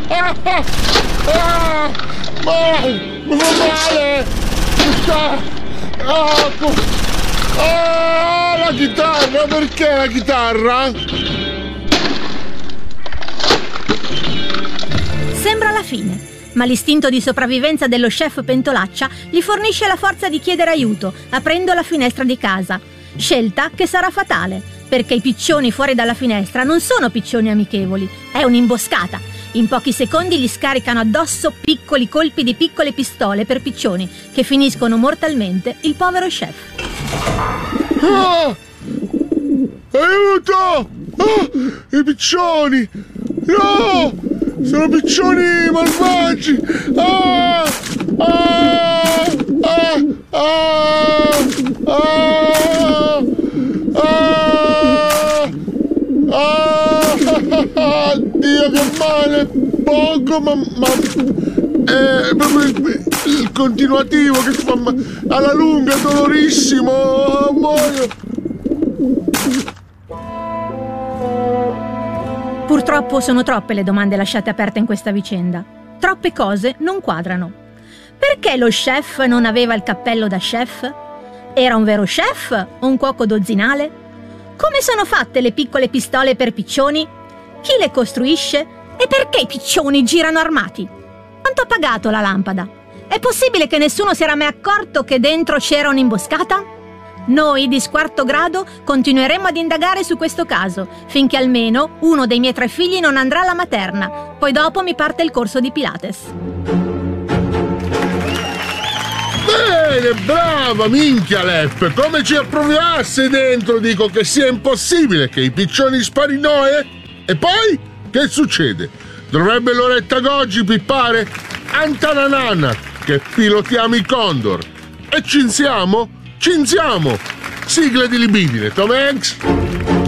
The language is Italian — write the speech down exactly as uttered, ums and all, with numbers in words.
Ah, ah, ah, ah, mi fa male! Mi sta... Ah, ah, la chitarra, perché la chitarra? Sembra la fine, ma l'istinto di sopravvivenza dello chef Pentolaccia gli fornisce la forza di chiedere aiuto, aprendo la finestra di casa. Scelta che sarà fatale, perché i piccioni fuori dalla finestra non sono piccioni amichevoli, è un'imboscata. In pochi secondi gli scaricano addosso piccoli colpi di piccole pistole per piccioni, che finiscono mortalmente il povero chef. Ah! Aiuto! Ah! I piccioni! No! Sono piccioni malvagi! Ah! Ah! Ah! Ah! Ah! Ah! Ah! Dio, che male! Poco, ma... ma è proprio il, il continuativo che fa ma- alla lunga, è dolorissimo! Oh, muoio! Purtroppo sono troppe le domande lasciate aperte in questa vicenda. Troppe cose non quadrano. Perché lo chef non aveva il cappello da chef? Era un vero chef o un cuoco dozzinale? Come sono fatte le piccole pistole per piccioni? Chi le costruisce? E perché i piccioni girano armati? Quanto ha pagato la lampada? È possibile che nessuno si era mai accorto che dentro c'era un'imboscata? Noi di Squarto Grado continueremo ad indagare su questo caso, finché almeno uno dei miei tre figli non andrà alla materna, poi dopo mi parte il corso di Pilates. Bene, brava, minchia Leppe, come ci approvasse dentro, dico che sia impossibile che i piccioni sparino, eh? E poi? Che succede? Dovrebbe Loretta Goggi pippare Antananana, che pilotiamo i Condor. E cinziamo? Cinziamo! Sigla di Libidine, Tom Hanks!